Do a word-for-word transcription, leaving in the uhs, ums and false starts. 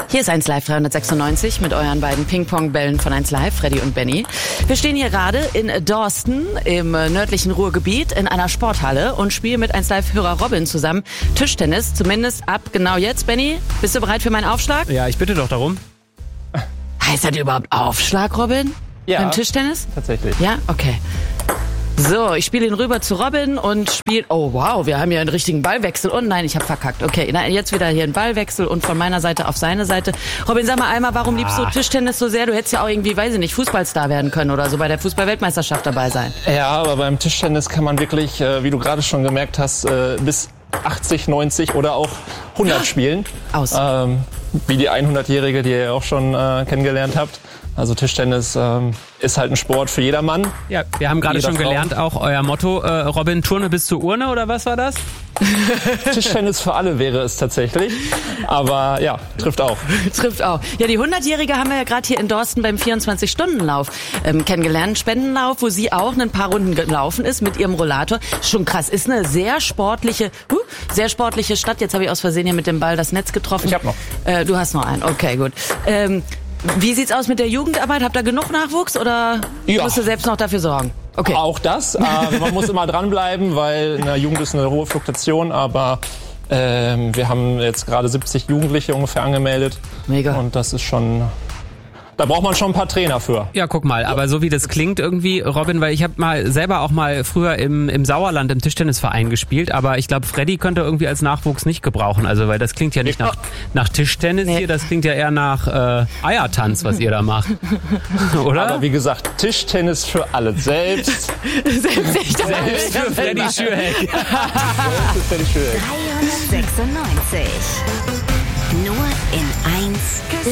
Hier ist eins Live dreihundertsechsundneunzig mit euren beiden Ping-Pong-Bällen von eins Live, Freddy und Benny. Wir stehen hier gerade in Dorsten im nördlichen Ruhrgebiet in einer Sporthalle und spielen mit eins Live-Hörer Robin zusammen Tischtennis, zumindest ab genau jetzt. Benny, bist du bereit für meinen Aufschlag? Ja, ich bitte doch darum. Heißt das überhaupt Aufschlag, Robin? Ja. Beim Tischtennis? Tatsächlich. Ja, okay. So, ich spiele ihn rüber zu Robin und spiele... Oh, wow, wir haben hier einen richtigen Ballwechsel. Oh nein, ich habe verkackt. Okay, na, jetzt wieder hier ein Ballwechsel und von meiner Seite auf seine Seite. Robin, sag mal einmal, warum liebst du Tischtennis so sehr? Du hättest ja auch irgendwie, weiß ich nicht, Fußballstar werden können oder so bei der Fußball-Weltmeisterschaft dabei sein. Ja, aber beim Tischtennis kann man wirklich, äh, wie du gerade schon gemerkt hast, äh, bis achtzig, neunzig oder auch hundert spielen. Aus. Ähm, wie die hundert-Jährige, die ihr auch schon äh, kennengelernt habt. Also Tischtennis ähm, ist halt ein Sport für jedermann. Ja, wir haben gerade schon Frau. gelernt, auch euer Motto, äh, Robin, Turne bis zur Urne, oder was war das? Tischtennis für alle wäre es tatsächlich. Aber ja, trifft auch. Trifft auch. Ja, die hundertjährige haben wir ja gerade hier in Dorsten beim vierundzwanzig-Stunden-Lauf ähm, kennengelernt. Spendenlauf, wo sie auch ein paar Runden gelaufen ist mit ihrem Rollator. Schon krass. Ist eine sehr sportliche, huh, sehr sportliche Stadt. Jetzt habe ich aus Versehen hier mit dem Ball das Netz getroffen. Ich hab noch. Äh, du hast noch einen. Okay, gut. Ähm, Wie sieht's aus mit der Jugendarbeit? Habt ihr genug Nachwuchs oder Ja. musst du selbst noch dafür sorgen? Okay. Auch das. Äh, man muss immer dranbleiben, weil in der Jugend ist eine hohe Fluktuation. Aber ähm, wir haben jetzt gerade siebzig Jugendliche ungefähr angemeldet. Mega. Und das ist schon... Da braucht man schon ein paar Trainer für. Ja, guck mal, aber so wie das klingt irgendwie, Robin, weil ich habe mal selber auch mal früher im, im Sauerland im Tischtennisverein gespielt, aber ich glaube, Freddy könnte irgendwie als Nachwuchs nicht gebrauchen, also weil das klingt ja nicht nach, nach Tischtennis Nee. hier, das klingt ja eher nach äh, Eiertanz, was ihr da macht. Oder? Aber wie gesagt, Tischtennis für alle. Selbst, Selbst ich das Selbst für Freddy Schürheck. selbst ist Freddy Schürheck. dreihundertsechsundneunzig. Nur in eins